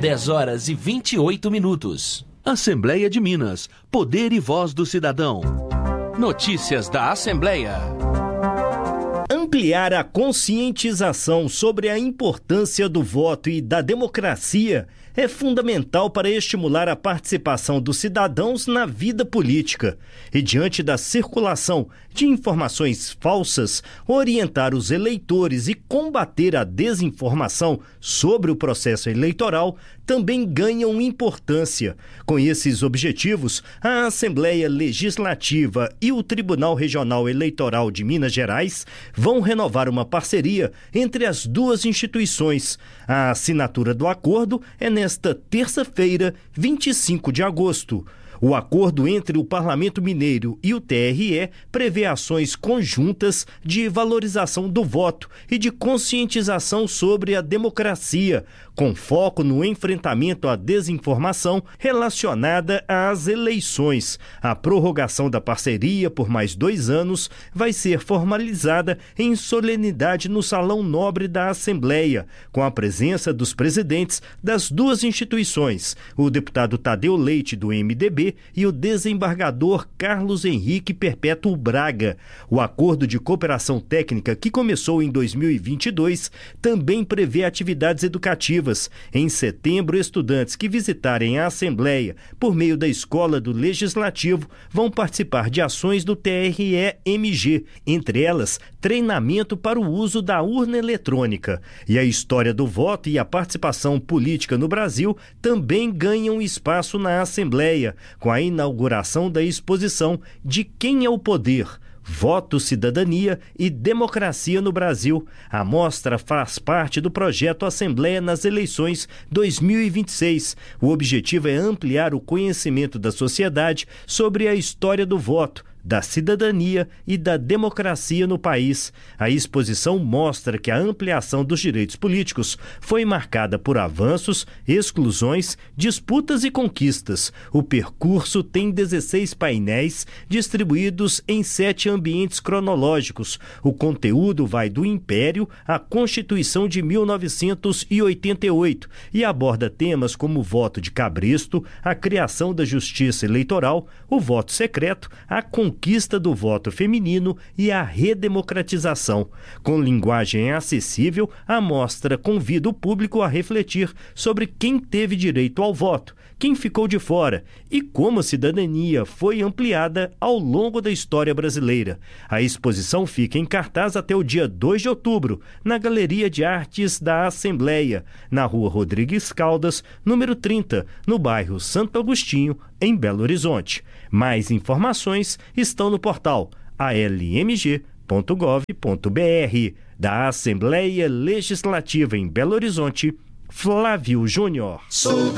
10h28. Assembleia de Minas. Poder e voz do cidadão. Notícias da Assembleia. Ampliar a conscientização sobre a importância do voto e da democracia é fundamental para estimular a participação dos cidadãos na vida política e, diante da circulação de informações falsas, orientar os eleitores e combater a desinformação sobre o processo eleitoral também ganham importância. Com esses objetivos, a Assembleia Legislativa e o Tribunal Regional Eleitoral de Minas Gerais vão renovar uma parceria entre as duas instituições. A assinatura do acordo é nesta terça-feira, 25 de agosto. O acordo entre o Parlamento Mineiro e o TRE prevê ações conjuntas de valorização do voto e de conscientização sobre a democracia, com foco no enfrentamento à desinformação relacionada às eleições. A prorrogação da parceria por mais 2 anos vai ser formalizada em solenidade no Salão Nobre da Assembleia, com a presença dos presidentes das duas instituições, o deputado Tadeu Leite, do MDB, e o desembargador Carlos Henrique Perpétuo Braga. O acordo de cooperação técnica, que começou em 2022, também prevê atividades educativas. Em setembro, estudantes que visitarem a Assembleia por meio da Escola do Legislativo vão participar de ações do TRE-MG, entre elas, treinamento para o uso da urna eletrônica. E a história do voto e a participação política no Brasil também ganham espaço na Assembleia, com a inauguração da exposição De Quem é o Poder? Voto, Cidadania e Democracia no Brasil. A mostra faz parte do projeto Assembleia nas Eleições 2026. O objetivo é ampliar o conhecimento da sociedade sobre a história do voto, da cidadania e da democracia no país. A exposição mostra que a ampliação dos direitos políticos foi marcada por avanços, exclusões, disputas e conquistas. O percurso tem 16 painéis distribuídos em 7 ambientes cronológicos. O conteúdo vai do Império à Constituição de 1988 e aborda temas como o voto de cabresto, a criação da justiça eleitoral, o voto secreto, a conquista do voto feminino e a redemocratização. Com linguagem acessível, a mostra convida o público a refletir sobre quem teve direito ao voto, quem ficou de fora e como a cidadania foi ampliada ao longo da história brasileira. A exposição fica em cartaz até o dia 2 de outubro, na Galeria de Artes da Assembleia, na Rua Rodrigues Caldas, número 30, no bairro Santo Agostinho, em Belo Horizonte. Mais informações estão no portal almg.gov.br. Da Assembleia Legislativa em Belo Horizonte, Flávio Júnior.